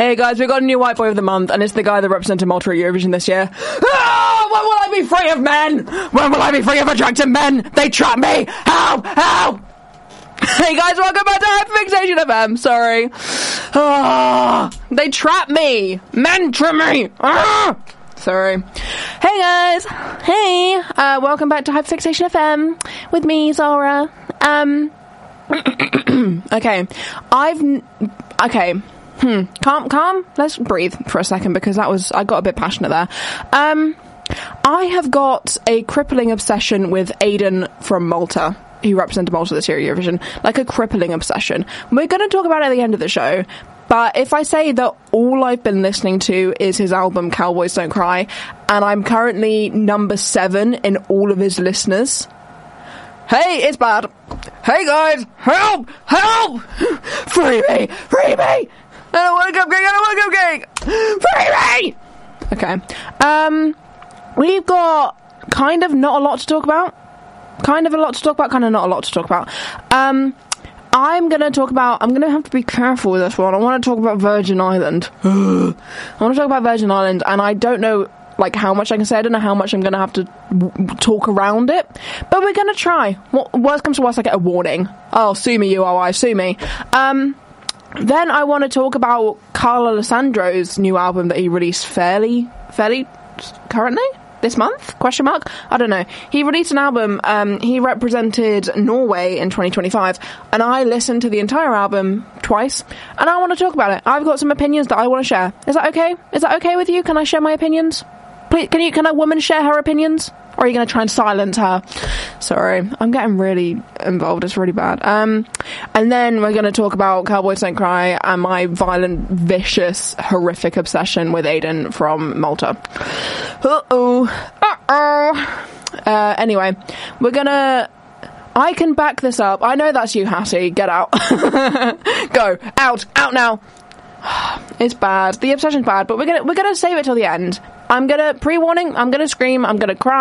Hey guys, we got a new white boy of the month, and it's the guy that represented Malta at Eurovision this year. Ah, when will I be free of men? When will I be free of attractive men? They trap me! Help! Help! Hey guys, welcome back to Hyperfixation FM. Sorry. Ah, they trap me! Men trap me! Ah! Sorry. Hey guys! Hey! Welcome back to Hyperfixation FM with me, Zara. Okay. Calm. Let's breathe for a second because I got a bit passionate there. I have got a crippling obsession with Aiden from Malta, who represented Malta this year at Eurovision. Like a crippling obsession. We're going to talk about it at the end of the show, but if I say that all I've been listening to is his album Cowboys Don't Cry, and I'm currently number 7 in all of his listeners. Hey, it's bad. Hey guys, help! Help! Free me! Free me! I don't want a cupcake! Free me! Okay. We've got kind of not a lot to talk about. Kind of a lot to talk about, kind of not a lot to talk about. I'm going to have to be careful with this one. I want to talk about Virgin Island. I want to talk about Virgin Island, and I don't know like how much I can say. I don't know how much I'm going to have to talk around it, but we're going to try. Worst comes to worst, I get a warning. Oh, sue me, UOI, sue me. Then I want to talk about Carl Alessandro's new album that he released fairly currently? This month? Question mark? I don't know. He released an album, he represented Norway in 2025, and I listened to the entire album twice, and I want to talk about it. I've got some opinions that I want to share. Is that okay? Is that okay with you? Can I share my opinions? Please, can a woman share her opinions? Or are you going to try and silence her? Sorry, I'm getting really involved. It's really bad. And then we're going to talk about Cowboys Don't Cry and my violent, vicious, horrific obsession with Aiden from Malta. Anyway, I can back this up. I know that's you, Hattie. Get out. Go. Out now. It's bad. The obsession's bad, but we're gonna save it till the end. I'm gonna pre-warning. I'm gonna scream. I'm gonna cry.